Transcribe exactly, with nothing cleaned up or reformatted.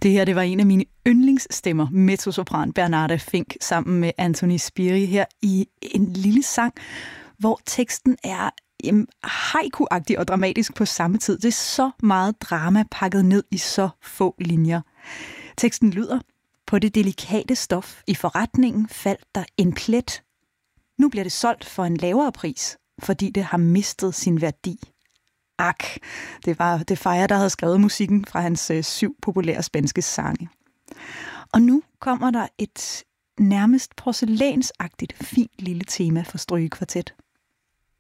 Det her, det var en af mine yndlingsstemmer, mezzosopran Bernarda Fink, sammen med Anthony Spiri her i en lille sang, hvor teksten er jamen, haiku-agtig og dramatisk på samme tid. Det er så meget drama pakket ned i så få linjer. Teksten lyder: på det delikate stof i forretningen faldt der en plet. Nu bliver det solgt for en lavere pris, fordi det har mistet sin værdi. Ak, det var det Fire, der havde skrevet musikken fra hans øh, syv populære spanske sange. Og nu kommer der et nærmest porcelænsagtigt fint lille tema for strygekvartet.